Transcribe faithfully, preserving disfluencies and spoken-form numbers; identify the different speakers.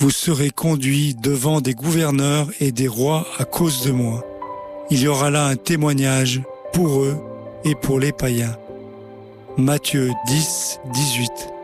Speaker 1: vous serez conduits devant des gouverneurs et des rois à cause de moi. Il y aura là un témoignage pour eux et pour les païens. Matthieu dix, dix-huit.